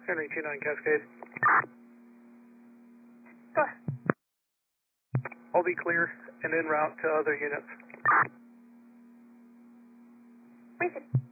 Henry 29 Cascade. Go ahead. I'll be clear and en route to other units. Briefing.